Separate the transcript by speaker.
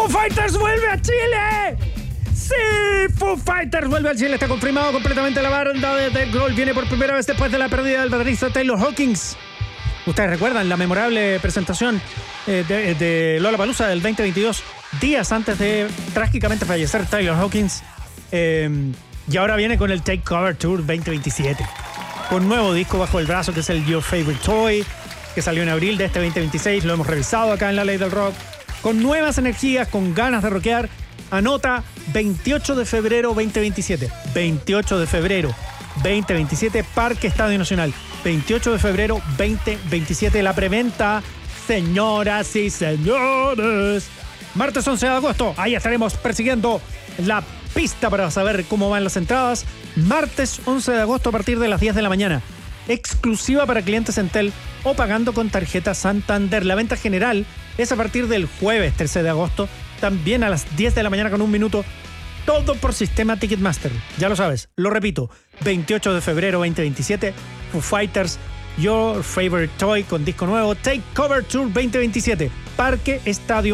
Speaker 1: ¡Foo Fighters vuelve a Chile! ¡Sí! ¡Foo Fighters vuelve a Chile! Está confirmado completamente. La banda de Dave Grohl viene por primera vez después de la pérdida del baterista Taylor Hawkins. Ustedes recuerdan la memorable presentación de Lollapalooza del 2022, días antes de trágicamente fallecer Taylor Hawkins. Y ahora viene con el Take Cover Tour 2027. Con nuevo disco bajo el brazo, que es el Your Favorite Toy, que salió en abril de este 2026. Lo hemos revisado acá en La Ley del Rock. Con nuevas energías, con ganas de rockear. Anota 28 de febrero 2027. 28 de febrero 2027, Parque Estadio Nacional. 28 de febrero 2027, la preventa, señoras y señores. Martes 11 de agosto, ahí estaremos persiguiendo la pista para saber cómo van las entradas. Martes 11 de agosto a partir de las 10 de la mañana. Exclusiva para clientes Entel o pagando con tarjeta Santander. La venta general es a partir del jueves 13 de agosto, también a las 10 de la mañana con un minuto. Todo por sistema Ticketmaster. Ya lo sabes, lo repito. 28 de febrero 2027, Foo Fighters, Your Favorite Toy con disco nuevo, Take Cover Tour 2027, Parque Estadio